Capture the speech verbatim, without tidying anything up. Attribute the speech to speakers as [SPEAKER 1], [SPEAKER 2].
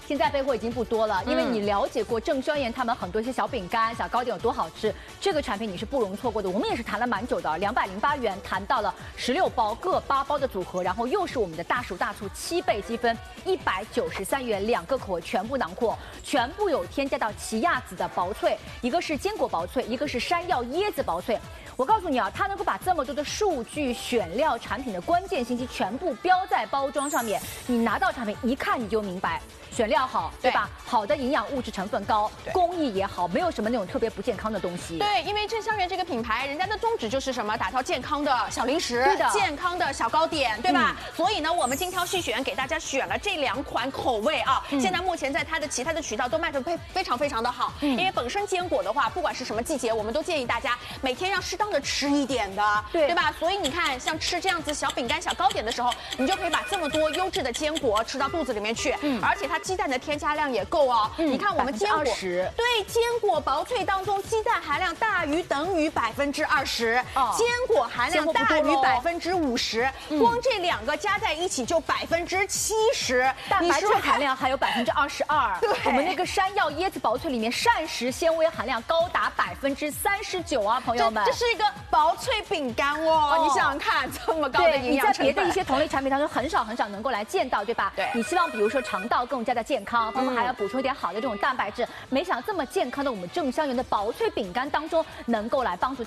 [SPEAKER 1] 现在备货已经不多了，因为你了解过郑宣妍他们很多一些小饼干、小糕点有多好吃，这个产品你是不容错过的。我们也是谈了蛮久的，两百零八元谈到了十六包，各八包的组合，然后又是我们的大薯大醋七倍积分，一百九十三元两个口味全部囊括，全部有添加到奇亚籽的薄脆，一个是坚果薄脆，一个是山药椰子薄脆。我告诉你啊，它能够把这么多的数据、选料、产品的关键信息全部标在包装上面，你拿到产品一看你就明白。选料好，对吧？好的营养物质成分高，工艺也好，没有什么那种特别不健康的东西。
[SPEAKER 2] 对，因为郑香园这个品牌，人家的宗旨就是什么？打造健康的小零食，
[SPEAKER 1] 对的，
[SPEAKER 2] 健康的小糕点，对吧？嗯、所以呢，我们精挑细选，给大家选了这两款口味啊。嗯、现在目前在它的其他的渠道都卖得非非常非常的好。嗯、因为本身坚果的话，不管是什么季节，我们都建议大家每天要适当的吃一点的，对对吧？所以你看，像吃这样子小饼干、小糕点的时候，你就可以把这么多优质的坚果吃到肚子里面去。嗯，而且它鸡蛋的添加量也够哦。嗯、你看我们坚果，对坚果薄脆当中，鸡蛋含量大于等于百分之二十，坚果含量大于百分之五十，光这两个加在一起就百分之七十，
[SPEAKER 1] 蛋白质含量还有百分之二十二。对，我们那个山药椰子薄脆里面膳食纤维含量高达百分之三十九啊，朋友们，
[SPEAKER 2] 这是一个薄脆饼干哦，哦你想想看，这么高的营养成分，
[SPEAKER 1] 你在别的一些同类产品当中很少很少能够来见到，对吧？
[SPEAKER 2] 对，
[SPEAKER 1] 你希望比如说肠道更加的健康，包括还要补充一点好的这种蛋白质，没想到这么健康的我们郑香园的薄脆饼干当中能够来帮助。